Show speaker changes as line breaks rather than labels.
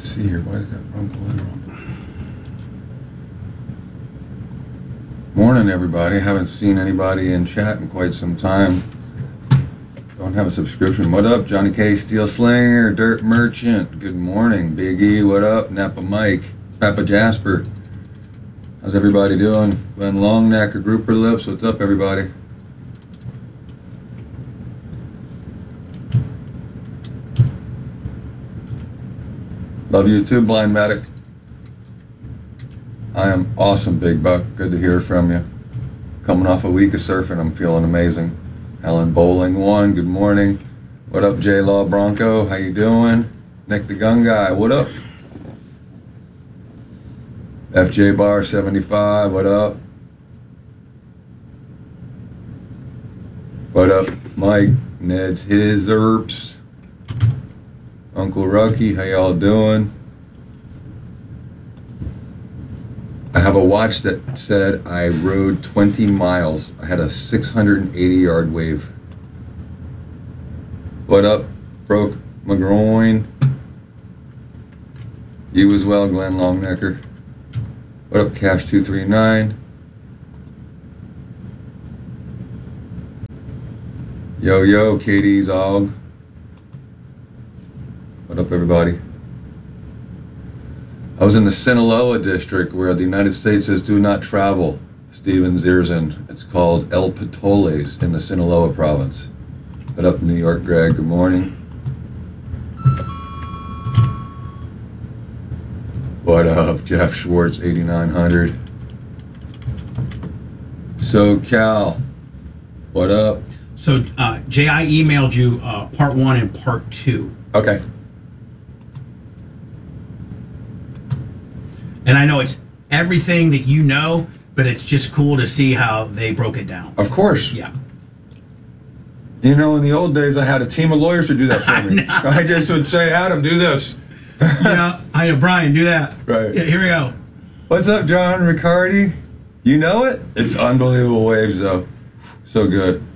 Let's see here. Why is that rumble and rumble? Morning, everybody. Haven't seen anybody in chat in quite some time. Don't have a subscription. What up, Johnny K, Steel Slinger, Dirt Merchant? Good morning, Big E. What up, Napa Mike, Papa Jasper? How's everybody doing? Glenn Longnecker, Grouper Lips. What's up, everybody? Love you too, Blind Medic. I am awesome, Big Buck. Good to hear from you. Coming off a week of surfing, I'm feeling amazing. Alan Bowling 1, good morning. What up, J Law Bronco? How you doing? Nick the Gun Guy, what up? FJ Bar 75, what up? What up, Mike? Ned's His Herbs. Uncle Rucky, how y'all doing? I have a watch that said I rode 20 miles. I had a 680-yard wave. What up, Broke McGroin? You as well, Glenn Longnecker. What up, Cash 239? Yo, yo, Katie's Og. What up, everybody? I was in the Sinaloa district where the United States says do not travel. Steven Zierzin. It's called El Patoles in the Sinaloa province. What up, New York, Greg? Good morning. What up, Jeff Schwartz, 8900. So, Cal, what up?
So, Jay, I emailed you part 1 and part 2.
Okay.
And I know it's everything that you know, but it's just cool to see how they broke it down.
Of course.
Yeah.
You know, in the old days, I had a team of lawyers to do that for me. I just would say, Adam, do this.
Yeah, I know, Brian, do that.
Right.
Yeah, here we go.
What's up, John Riccardi? You know it? It's unbelievable waves, though. So good.